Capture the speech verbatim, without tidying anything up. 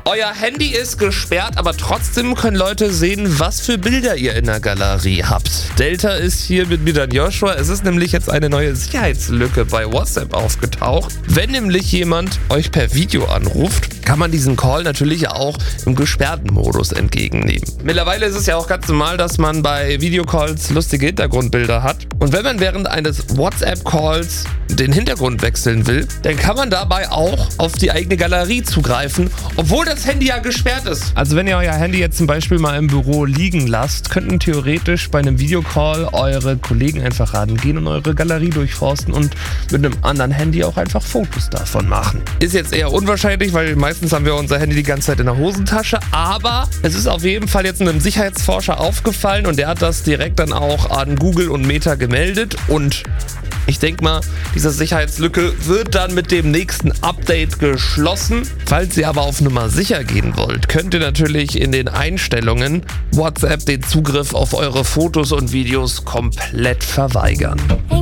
Euer Handy ist gesperrt, aber trotzdem können Leute sehen, was für Bilder ihr in der Galerie habt. Delta ist hier mit mir dann Joshua. Es ist nämlich jetzt eine neue Sicherheitslücke bei WhatsApp aufgetaucht. Wenn nämlich jemand euch per Video anruft, kann man diesen Call natürlich auch im gesperrten Modus entgegennehmen. Mittlerweile ist es ja auch ganz normal, dass man bei Videocalls lustige Hintergrundbilder hat. Und wenn man während eines WhatsApp-Calls den Hintergrund wechseln will, dann kann man dabei auch auf die eigene Galerie zugreifen, obwohl das Handy ja gesperrt ist. Also wenn ihr euer Handy jetzt zum Beispiel mal im Büro liegen lasst, könnten theoretisch bei einem Videocall eure Kollegen einfach rangehen und eure Galerie durchforsten und mit einem anderen Handy auch einfach Fotos davon machen. Ist jetzt eher unwahrscheinlich, weil meistens haben wir unser Handy die ganze Zeit in der Hosentasche, aber es ist auf jeden Fall jetzt einem Sicherheitsforscher aufgefallen und der hat das direkt dann auch an Google und Meta gemeldet und ich denke mal, diese Sicherheitslücke wird dann mit dem nächsten Update geschlossen. Falls ihr aber auf Nummer sicher gehen wollt, könnt ihr natürlich in den Einstellungen WhatsApp den Zugriff auf eure Fotos und Videos komplett verweigern.